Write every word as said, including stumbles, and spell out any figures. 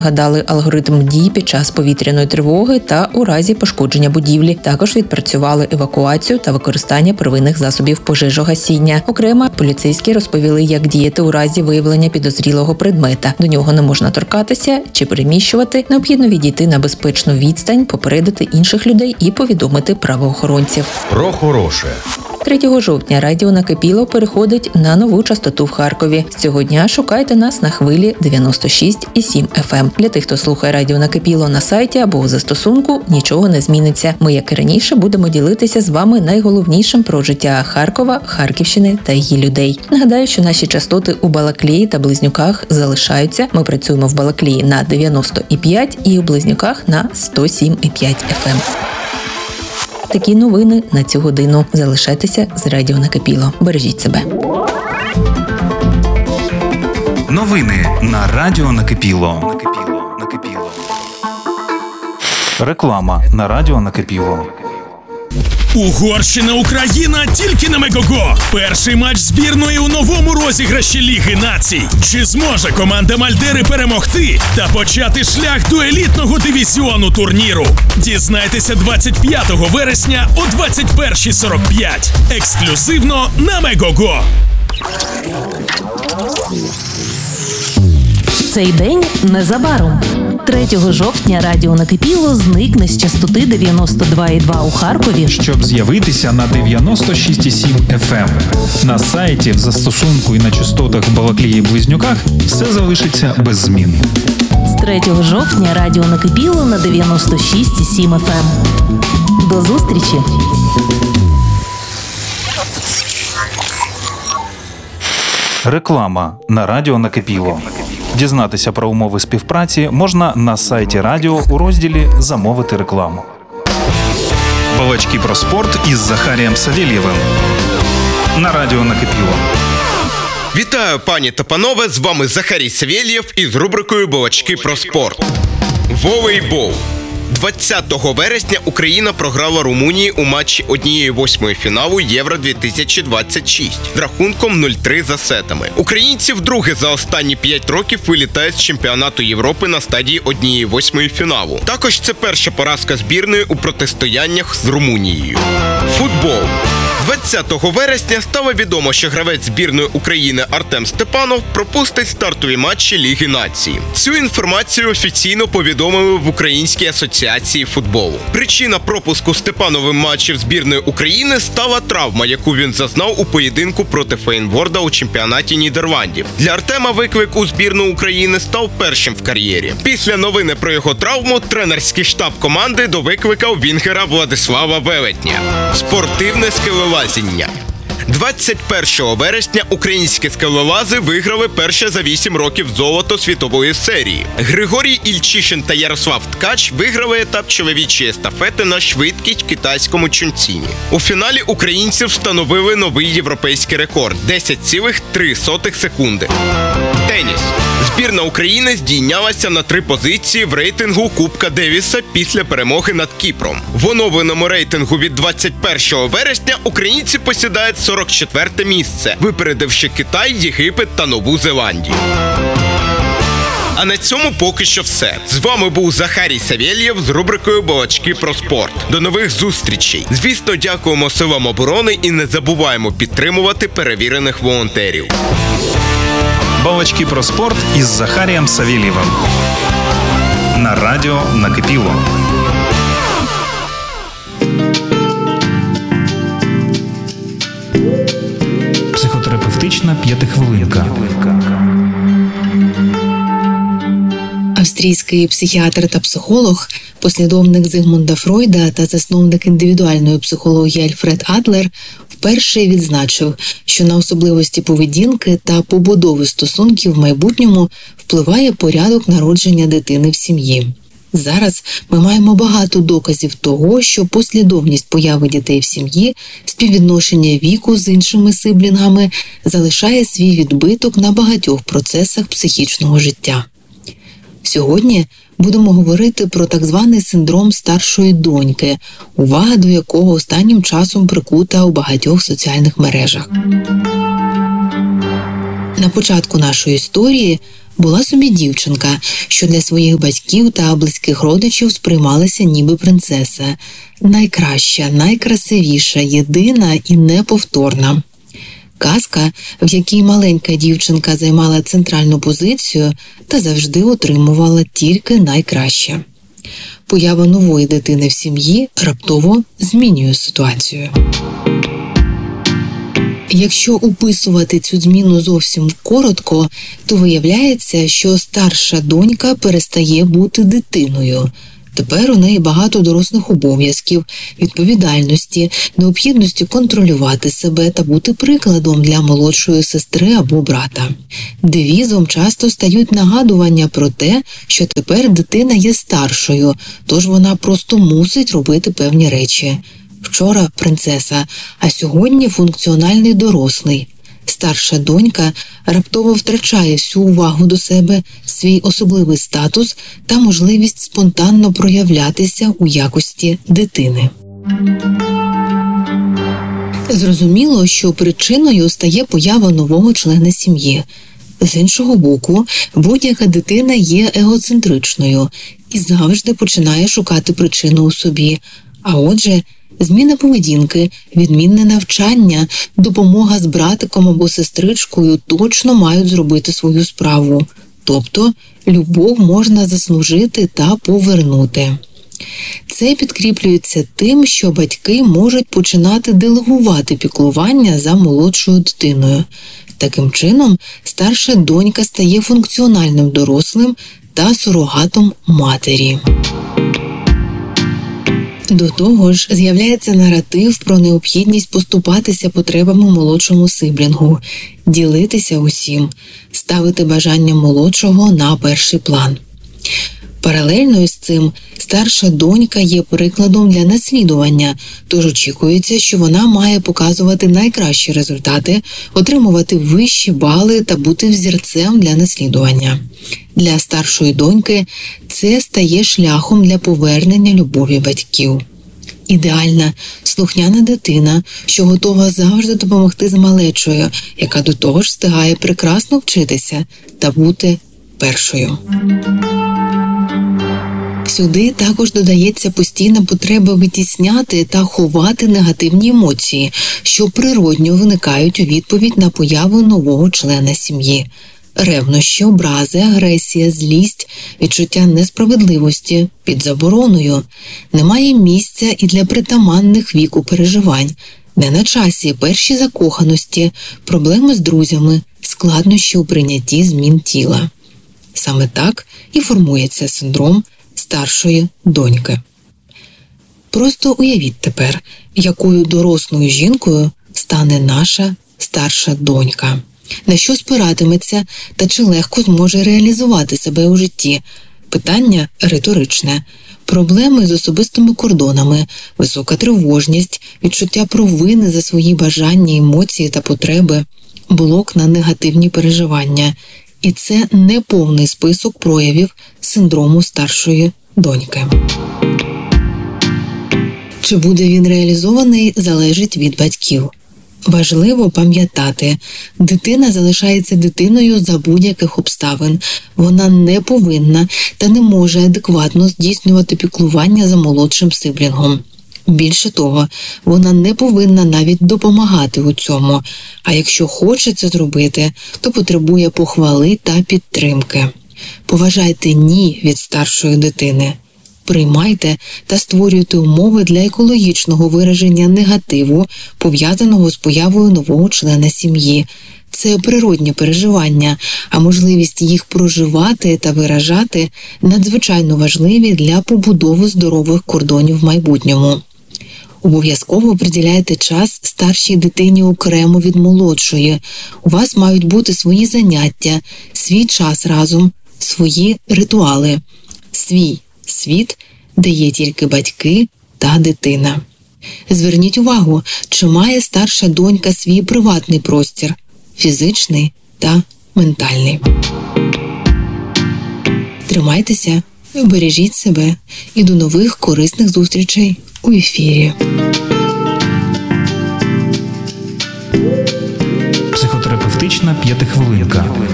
Гадали алгоритм дій під час повітряної тривоги та у разі пошкодження будівлі. Також відпрацювали евакуацію та використання первинних засобів пожежогасіння. Окремо поліцейські розповіли, як діяти у разі виявлення підозрілого предмета. До нього не можна торкатися чи переміщувати. Необхідно відійти на безпечну відстань, попередити інших людей і повідомити правоохоронців. Про хороше. третього жовтня радіо «Накипіло» переходить на нову частоту в Харкові. З цього дня шукайте нас на хвилі дев'яносто шість і сім еф ем. Для тих, хто слухає радіо «Накипіло» на сайті або у застосунку, нічого не зміниться. Ми, як і раніше, будемо ділитися з вами найголовнішим про життя Харкова, Харківщини та її людей. Нагадаю, що наші частоти у Балаклії та Близнюках залишаються. Ми працюємо в Балаклії на дев'яносто і п'ять і у Близнюках на сто сім і п'ять еф ем. Такі новини на цю годину. Залишайтеся з радіо «Накипіло». Бережіть себе. Новини на радіо «Накипіло». Накипіло. Накипіло. Реклама на радіо «Накипіло». Угорщина, Україна тільки на Мегого. Перший матч збірної у новому розіграші Ліги націй. Чи зможе команда Мальдери перемогти та почати шлях до елітного дивізіону турніру? Дізнайтеся двадцять п'ятого вересня о двадцять перша сорок п'ять. Ексклюзивно на Мегого. Цей день незабаром. третього жовтня радіо «Накипіло» зникне з частоти дев'яносто два і два у Харкові, щоб з'явитися на дев'яносто шість і сім еф ем. На сайті, в застосунку і на частотах в Балаклії і Близнюках все залишиться без змін. З третього жовтня радіо «Накипіло» на дев'яносто шість і сім еф ем. До зустрічі! Реклама на радіо «Накипіло». Дізнатися про умови співпраці можна на сайті радіо у розділі «Замовити рекламу». Балачки про спорт із Захарієм Савєлєвим на радіо «Накипіло». Вітаю, пані та панове, з вами Захарій Савєлєв із рубрикою «Балачки про спорт». Волейбол. двадцятого вересня Україна програла Румунії у матчі однієї восьмої фіналу Євро дві тисячі двадцять шість з рахунком нуль три за сетами. Українці вдруге за останні п'ять років вилітають з чемпіонату Європи на стадії однієї восьмої фіналу. Також це перша поразка збірної у протистояннях з Румунією. Футбол. двадцятого вересня стало відомо, що гравець збірної України Артем Степанов пропустить стартові матчі Ліги націй. Цю інформацію офіційно повідомили в Українській асоціації футболу. Причина пропуску Степановим матчів збірної України стала травма, яку він зазнав у поєдинку проти Фейнворда у чемпіонаті Нідерландів. Для Артема виклик у збірну України став першим в кар'єрі. Після новини про його травму тренерський штаб команди довикликав вінгера Владислава Велетня. Спортивне скелелазіння. двадцять першого вересня українські скелелази виграли перше за вісім років золото світової серії. Григорій Ільчишин та Ярослав Ткач виграли етап чоловічої естафети на швидкість в китайському Чунціні. У фіналі українці встановили новий європейський рекорд – десять цілих три сотих секунди. Теніс. Збірна України здійнялася на три позиції в рейтингу Кубка Девіса після перемоги над Кіпром. В оновленому рейтингу від двадцять першого вересня українці посідають сорок четверте місце, випередивши Китай, Єгипет та Нову Зеландію. А на цьому поки що все. З вами був Захарій Савєлєв з рубрикою «Балачки про спорт». До нових зустрічей. Звісно, дякуємо силам оборони і не забуваємо підтримувати перевірених волонтерів. Балачки про спорт із Захарієм Савєлєвим на радіо «Накипіло». Психотерапевтична п'ятихвилинка. Австрійський психіатр та психолог, послідовник Зигмунда Фройда та засновник індивідуальної психології Альфред Адлер вперше відзначив, що на особливості поведінки та побудови стосунків в майбутньому впливає порядок народження дитини в сім'ї. Зараз ми маємо багато доказів того, що послідовність появи дітей в сім'ї, співвідношення віку з іншими сиблінгами залишає свій відбиток на багатьох процесах психічного життя. Сьогодні будемо говорити про так званий синдром старшої доньки, увага до якого останнім часом прикута у багатьох соціальних мережах. На початку нашої історії Була собі дівчинка, що для своїх батьків та близьких родичів сприймалася ніби принцеса. Найкраща, найкрасивіша, єдина і неповторна. Казка, в якій маленька дівчинка займала центральну позицію та завжди отримувала тільки найкраще. Поява нової дитини в сім'ї раптово змінює ситуацію. Якщо описувати цю зміну зовсім коротко, то виявляється, що старша донька перестає бути дитиною. Тепер у неї багато дорослих обов'язків, відповідальності, необхідності контролювати себе та бути прикладом для молодшої сестри або брата. Девізом часто стають нагадування про те, що тепер дитина є старшою, тож вона просто мусить робити певні речі. Вчора принцеса, а сьогодні функціональний дорослий. Старша донька раптово втрачає всю увагу до себе, свій особливий статус та можливість спонтанно проявлятися у якості дитини. Зрозуміло, що причиною стає поява нового члена сім'ї. З іншого боку, будь-яка дитина є егоцентричною і завжди починає шукати причину у собі. А отже, зміна поведінки, відмінне навчання, допомога з братиком або сестричкою точно мають зробити свою справу. Тобто, любов можна заслужити та повернути. Це підкріплюється тим, що батьки можуть починати делегувати піклування за молодшою дитиною. Таким чином, старша донька стає функціональним дорослим та сурогатом матері. До того ж, з'являється наратив про необхідність поступатися потребами молодшому сиблінгу, ділитися усім, ставити бажання молодшого на перший план. Паралельно із цим, старша донька є прикладом для наслідування, тож очікується, що вона має показувати найкращі результати, отримувати вищі бали та бути взірцем для наслідування. Для старшої доньки це стає шляхом для повернення любові батьків. Ідеальна, слухняна дитина, що готова завжди допомогти з малечою, яка до того ж встигає прекрасно вчитися та бути першою. Сюди також додається постійна потреба витісняти та ховати негативні емоції, що природньо виникають у відповідь на появу нового члена сім'ї. Ревнощі, образи, агресія, злість, відчуття несправедливості під забороною. Немає місця і для притаманних віку переживань. Не на часі перші закоханості, проблеми з друзями, складнощі у прийнятті змін тіла. Саме так і формується синдром старшої доньки. Просто уявіть тепер, якою дорослою жінкою стане наша старша донька. На що спиратиметься та чи легко зможе реалізувати себе у житті? Питання риторичне. Проблеми з особистими кордонами, висока тривожність, відчуття провини за свої бажання, емоції та потреби, блок на негативні переживання. І це не повний список проявів синдрому старшої доньки. Чи буде він реалізований, залежить від батьків. Важливо пам'ятати, дитина залишається дитиною за будь-яких обставин. Вона не повинна та не може адекватно здійснювати піклування за молодшим сиблінгом. Більше того, вона не повинна навіть допомагати у цьому, а якщо хоче це зробити, то потребує похвали та підтримки. Поважайте «ні» від старшої дитини. Приймайте та створюйте умови для екологічного вираження негативу, пов'язаного з появою нового члена сім'ї. Це природні переживання, а можливість їх проживати та виражати надзвичайно важливі для побудови здорових кордонів в майбутньому. Обов'язково приділяйте час старшій дитині окремо від молодшої. У вас мають бути свої заняття, свій час разом, свої ритуали, свій світ, де є тільки батьки та дитина. Зверніть увагу, чи має старша донька свій приватний простір – фізичний та ментальний. Тримайтеся, бережіть себе і до нових корисних зустрічей у ефірі. Психотерапевтична п'ятихвилинка.